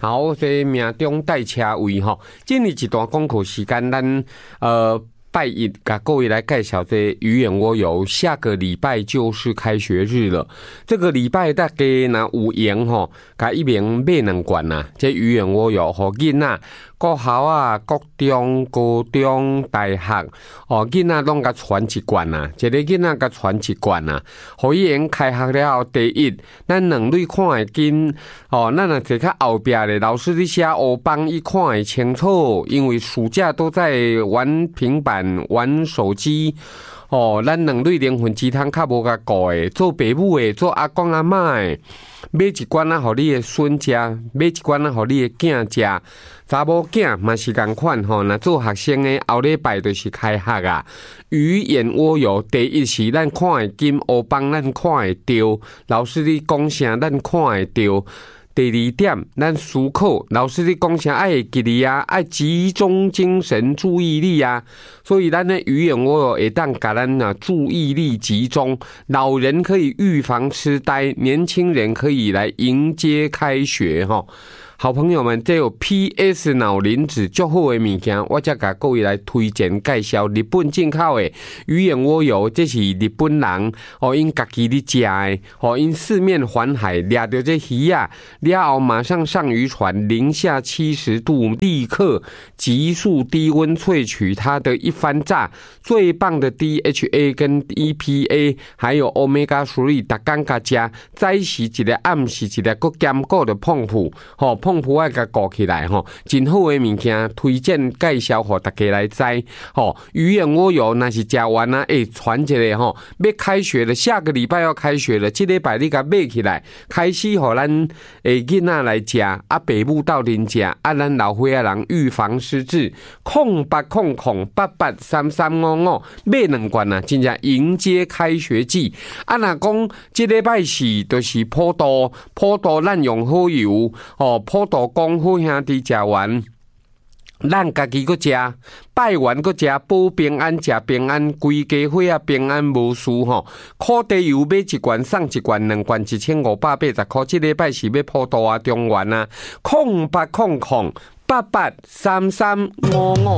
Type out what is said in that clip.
好，这命中带车位吼，今日一段功课时间，咱拜一甲各位来介绍这鱼眼蜗牛，下个礼拜就是开学日了。这个礼拜大家若有闲吼，甲一名买2罐呐，这鱼眼蜗牛互囡仔。国校啊、国中、高中、大学，囡仔拢甲传一罐啊，一个囡仔甲传一罐啊。互伊用开学了后，第一，咱2类看会紧，咱若坐较后壁咧，老师咧写黑板，伊看会清楚，因为暑假都在玩平板、玩手机。咱2类灵魂鸡汤较无甲顾诶，做爸母诶，做阿公阿嬷诶，买一罐啊，互你诶孙食；买一罐啊，互你诶囝食。查某囝嘛是共款若做学生诶，后礼拜就是开学啊。鱼眼蜗牛，第一是咱看会紧，黑板咱看会着，老师你讲啥咱看会着。第2点，咱思考，老师你讲啥爱会记哩啊，爱集中精神注意力啊，所以咱的鱼眼蜗牛会当甲咱注意力集中。老人可以预防痴呆，年轻人可以来迎接开学哈。好朋友们，这有 PS 脑磷脂足好的物件，我才甲各位来推荐介绍日本进口的鱼眼蜗牛，这是日本人因家己咧食的，因四面环海，掠到这鱼啊，了后马上上渔船，零下70度，立刻急速低温萃取它的一番炸，最棒的 DHA 跟 EPA， 还有 Omega 3，逐工甲食，早时一个，暗时一个，佮兼顾的碰埔，碰埔爱甲顾起来真好的物件，推荐介绍互大家来知。鱼眼蜗牛若是食完啊，传一个要开学了，下个礼拜要开学了，这礼拜你甲买起来，开始互咱囡仔来食，啊爸母斗阵食，啊咱老岁仔人预防失智，0800883355买2罐啊，真正迎接开学季。啊若讲这礼拜是就是普渡咱用好油普渡讲好兄弟食完，咱家己搁食，拜完搁食，保平安食平安，规家伙啊平安无事烤地油买1罐送1罐，2罐1580块。这礼拜是要普渡啊，中原啊，0800883355。